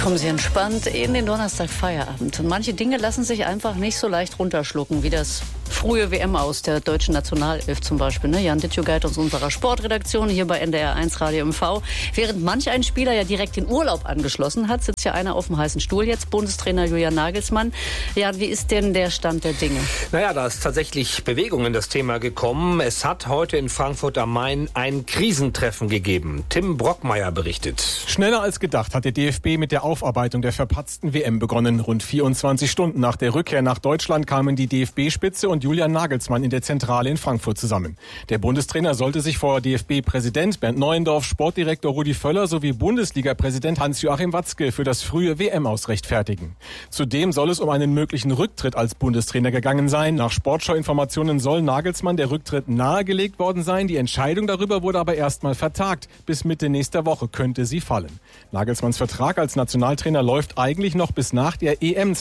Kommen Sie entspannt in den Donnerstag-Feierabend. Und manche Dinge lassen sich einfach nicht so leicht runterschlucken, wie das frühe WM aus der deutschen Nationalelf zum Beispiel. Jan Dittjugeit aus unserer Sportredaktion hier bei NDR 1 Radio MV. Während manch ein Spieler ja direkt den Urlaub angeschlossen hat, sitzt ja einer auf dem heißen Stuhl jetzt, Bundestrainer Julian Nagelsmann. Ja, wie ist denn der Stand der Dinge? Naja, da ist tatsächlich Bewegung in das Thema gekommen. Es hat heute in Frankfurt am Main ein Krisentreffen gegeben. Tim Brockmeier berichtet. Schneller als gedacht hat der DFB mit der Aufarbeitung der verpatzten WM begonnen. Rund 24 Stunden nach der Rückkehr nach Deutschland kamen die DFB-Spitze und Julian Nagelsmann in der Zentrale in Frankfurt zusammen. Der Bundestrainer sollte sich vor DFB-Präsident Bernd Neuendorf, Sportdirektor Rudi Völler sowie Bundesliga-Präsident Hans-Joachim Watzke für das frühe WM-Aus rechtfertigen. Zudem soll es um einen möglichen Rücktritt als Bundestrainer gegangen sein. Nach Sportschau-Informationen soll Nagelsmann der Rücktritt nahegelegt worden sein. Die Entscheidung darüber wurde aber erstmal vertagt. Bis Mitte nächster Woche könnte sie fallen. Nagelsmanns Vertrag als Nationaltrainer läuft eigentlich noch bis nach der EM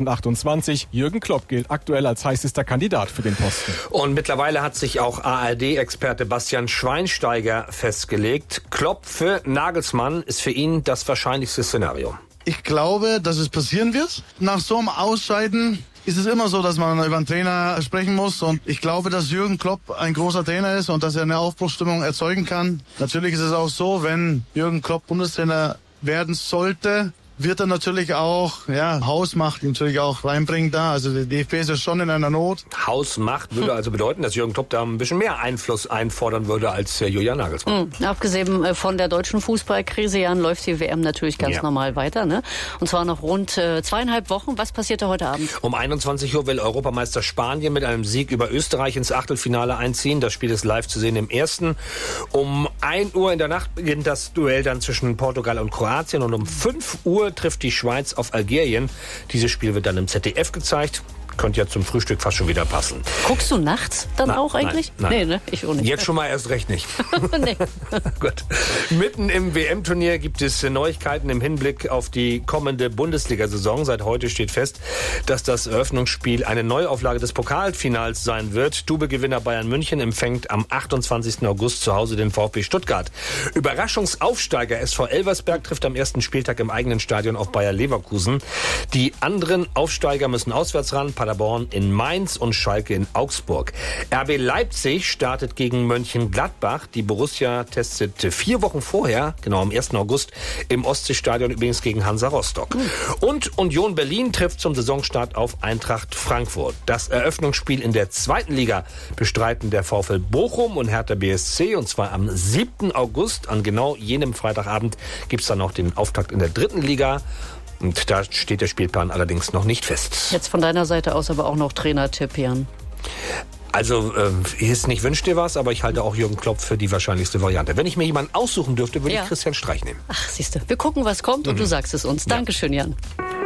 2028. Jürgen Klopp gilt aktuell als heißester Kandidat für den Posten. Und mittlerweile hat sich auch ARD-Experte Bastian Schweinsteiger festgelegt. Klopp für Nagelsmann ist für ihn das wahrscheinlichste Szenario. Ich glaube, dass es passieren wird. Nach so einem Ausscheiden ist es immer so, dass man über einen Trainer sprechen muss. Und ich glaube, dass Jürgen Klopp ein großer Trainer ist und dass er eine Aufbruchsstimmung erzeugen kann. Natürlich ist es auch so, wenn Jürgen Klopp Bundestrainer werden sollte, wird er natürlich auch Hausmacht natürlich auch reinbringen da. Also der DFB ist ja schon in einer Not. Hausmacht würde also bedeuten, dass Jürgen Klopp da ein bisschen mehr Einfluss einfordern würde als Julian Nagelsmann. Abgesehen von der deutschen Fußballkrise, Jan, läuft die WM natürlich ganz normal weiter. Ne? Und zwar noch rund 2,5 Wochen. Was passiert da heute Abend? Um 21 Uhr will Europameister Spanien mit einem Sieg über Österreich ins Achtelfinale einziehen. Das Spiel ist live zu sehen im ersten. Um 1 Uhr in der Nacht beginnt das Duell dann zwischen Portugal und Kroatien. Und um 5 Uhr trifft die Schweiz auf Algerien. Dieses Spiel wird dann im ZDF gezeigt. Könnte ja zum Frühstück fast schon wieder passen. Guckst du nachts dann auch eigentlich? Nein. Nee, ne? Ich auch nicht. Jetzt schon mal erst recht nicht. Nee. Gut. Mitten im WM-Turnier gibt es Neuigkeiten im Hinblick auf die kommende Bundesliga-Saison. Seit heute steht fest, dass das Eröffnungsspiel eine Neuauflage des Pokalfinals sein wird. Double-Gewinner Bayern München empfängt am 28. August zu Hause den VfB Stuttgart. Überraschungsaufsteiger SV Elversberg trifft am ersten Spieltag im eigenen Stadion auf Bayer Leverkusen. Die anderen Aufsteiger müssen auswärts ran. Paderborn in Mainz und Schalke in Augsburg. RB Leipzig startet gegen Mönchengladbach. Die Borussia testet 4 Wochen vorher, genau am 1. August, im Ostseestadion übrigens gegen Hansa Rostock. Und Union Berlin trifft zum Saisonstart auf Eintracht Frankfurt. Das Eröffnungsspiel in der 2. Liga bestreiten der VfL Bochum und Hertha BSC, und zwar am 7. August. An genau jenem Freitagabend gibt es dann noch den Auftakt in der 3. Liga. Und da steht der Spielplan allerdings noch nicht fest. Jetzt von deiner Seite aus aber auch noch Trainertipp, Jan. Also, ist nicht wünsch dir was, aber ich halte auch Jürgen Klopp für die wahrscheinlichste Variante. Wenn ich mir jemanden aussuchen dürfte, würde ich Christian Streich nehmen. Ach, siehste, wir gucken, was kommt und du sagst es uns. Dankeschön, Jan.